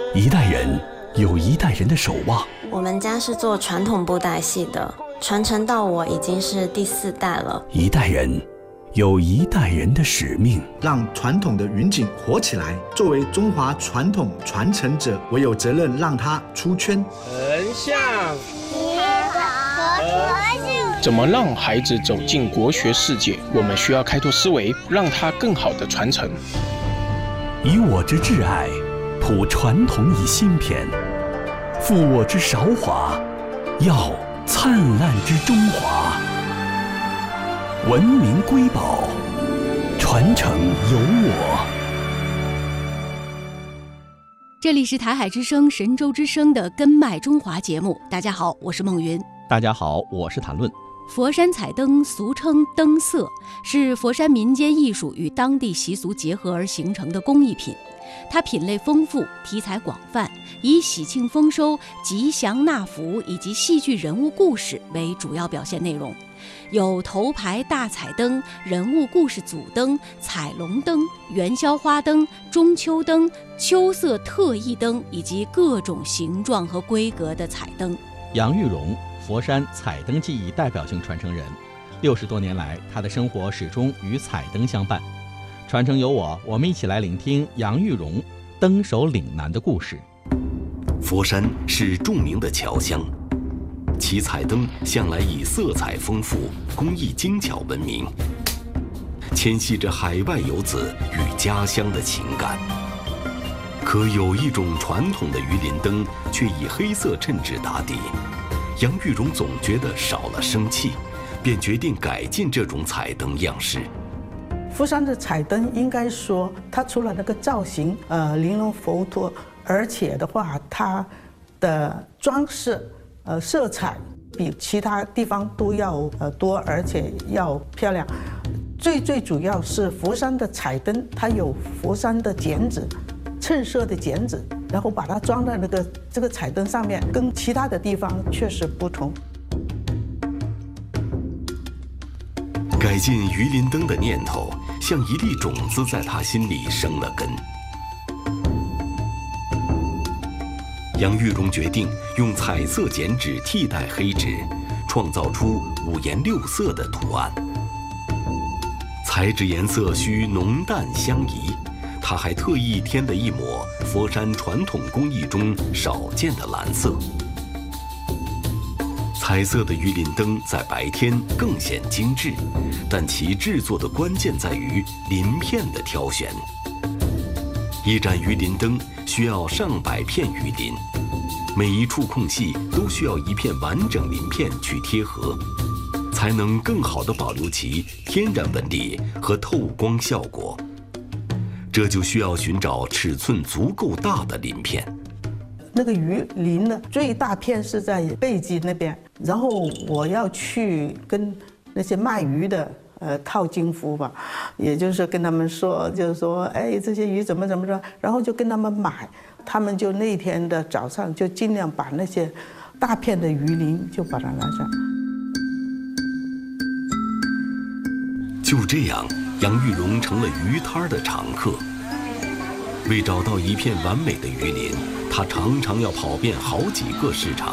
一代人有一代人的守望。 我们家是做传统布袋戏的，传承到我已经是第4代了。 一代人有一代人的使命， 让传统的云锦活起来。作为中华传统传承者，我有责任让它出圈。 横向怎么让孩子走进国学世界？我们需要开拓思维，让他更好的传承。 以我之挚爱，谱传统以新篇，负我之韶华，耀灿烂之中华。文明瑰宝，传承有我。 这里是台海之声、神州之声的根脉中华节目。大家好，我是孟云。 大家好，我是谭论。 佛山彩灯俗称灯色，是佛山民间艺术与当地习俗结合而形成的工艺品。它品类丰富，题材广泛，以喜庆丰收、吉祥纳福以及戏剧人物故事为主要表现内容，有头牌大彩灯、人物故事组灯、彩龙灯、元宵花灯、中秋灯、秋色特异灯以及各种形状和规格的彩灯。 杨玉荣，佛山彩灯技艺代表性传承人，60多年来，他的生活始终与彩灯相伴。传承有我，我们一起来聆听杨玉荣灯手岭南的故事。 佛山是著名的侨乡，其彩灯向来以色彩丰富、工艺精巧闻名，牵系着海外游子与家乡的情感。可有一种传统的鱼鳞灯却以黑色衬纸打底，杨玉荣总觉得少了生气，便决定改进这种彩灯样式。 佛山的彩灯应该说，它除了那个造型，玲珑佛陀，而且的话，它的装饰，色彩比其他地方都要多，而且要漂亮。最主要是佛山的彩灯，它有佛山的剪纸，衬色的剪纸，然后把它装在这个彩灯上面，跟其他的地方确实不同。 改进鱼鳞灯的念头像一粒种子在他心里生了根。杨玉荣决定用彩色剪纸替代黑纸，创造出5颜6色的图案。彩纸颜色需浓淡相宜，他还特意添了一抹佛山传统工艺中少见的蓝色。彩色的鱼鳞灯在白天更显精致，但其制作的关键在于鳞片的挑选。一盏鱼鳞灯需要上百片鱼鳞，每一处空隙都需要一片完整鳞片去贴合，才能更好地保留其天然纹理和透光效果。这就需要寻找尺寸足够大的鳞片。 那个鱼鳞呢，最大片是在背脊那边，然后我要去跟那些卖鱼的套近乎吧，也就是跟他们说，就是说，哎，这些鱼怎么着，然后就跟他们买，他们就那天的早上就尽量把那些大片的鱼鳞就把它拿上。 就这样，杨玉荣成了鱼摊的常客。为找到一片完美的鱼鳞，他常常要跑遍好几个市场。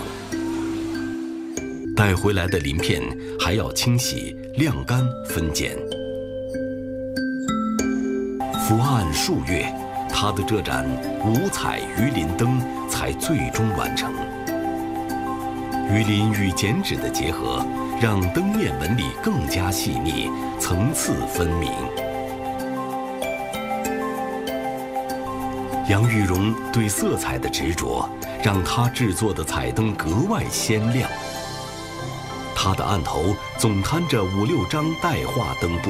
带回来的鳞片还要清洗、晾干、分拣。伏案数月，他的这盏5彩鱼鳞灯才最终完成。鱼鳞与剪纸的结合，让灯面纹理更加细腻，层次分明。杨玉荣对色彩的执着，让他制作的彩灯格外鲜亮。他的案头总摊着5、6张带画灯布，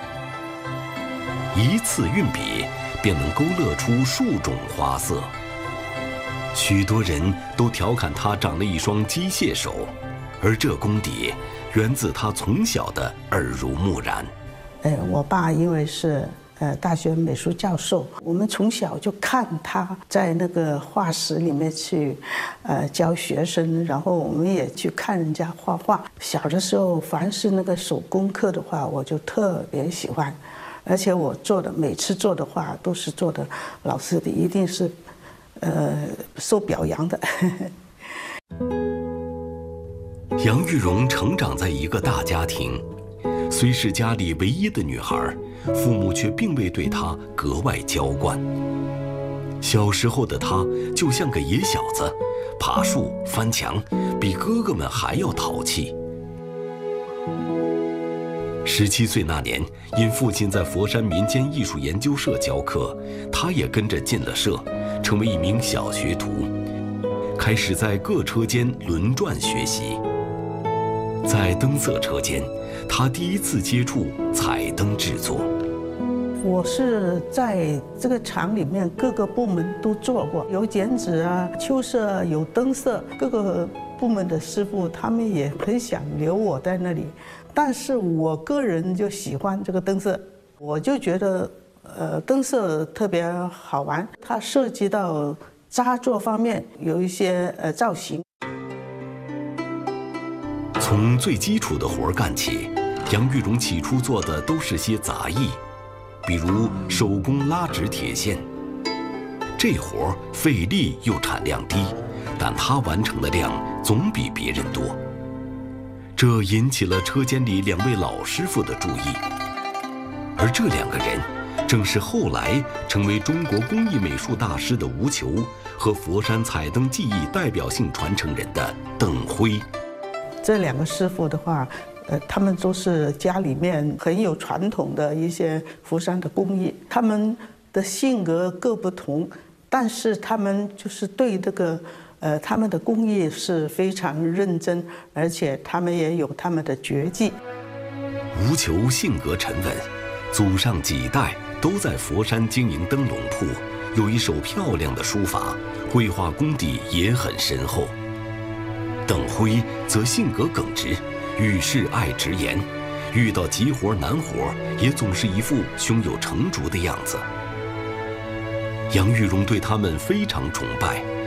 一次运笔便能勾勒出数种花色。许多人都调侃他长了一双机械手，而这功底源自他从小的耳濡目染。 我爸因为是大学美术教授，我们从小就看他在那个画室里面去教学生，然后我们也去看人家画画。小的时候，凡是那个手工课的话，我就特别喜欢，而且我每次做的画都是做的老师的一定是受表扬的。 杨玉荣成长在一个大家庭，虽是家里唯一的女孩，父母却并未对她格外娇惯。小时候的她就像个野小子，爬树、翻墙，比哥哥们还要淘气。17岁那年，因父亲在佛山民间艺术研究社教课，她也跟着进了社，成为一名小学徒，开始在各车间轮转学习。在灯色车间，他第一次接触彩灯制作。 我是在这个厂里面各个部门都做过，有剪纸啊、秋色，有灯色，各个部门的师傅他们也很想留我在那里，但是我个人就喜欢这个灯色，我就觉得灯色特别好玩，它涉及到扎作方面有一些造型。 从最基础的活干起，杨玉荣起初做的都是些杂役，比如手工拉直铁线。这活费力又产量低，但他完成的量总比别人多，这引起了车间里2位老师傅的注意。而这2个人，正是后来成为中国工艺美术大师的吴球和佛山彩灯技艺代表性传承人的邓辉。 这2个师傅的话，他们都是家里面很有传统的一些佛山的工艺，他们的性格各不同，但是他们就是对这个他们的工艺是非常认真，而且他们也有他们的绝技。 吴球性格沉稳，祖上几代都在佛山经营灯笼铺，有一手漂亮的书法，绘画功底也很深厚。邓辉则性格耿直，遇事爱直言，遇到急活难活也总是一副胸有成竹的样子。杨玉荣对他们非常崇拜，